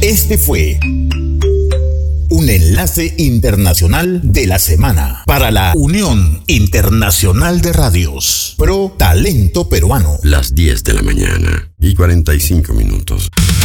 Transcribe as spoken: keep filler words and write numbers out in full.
Este fue un enlace internacional de la semana para la Unión Internacional de Radios Pro Talento Peruano. Las diez de la mañana y cuarenta y cinco minutos.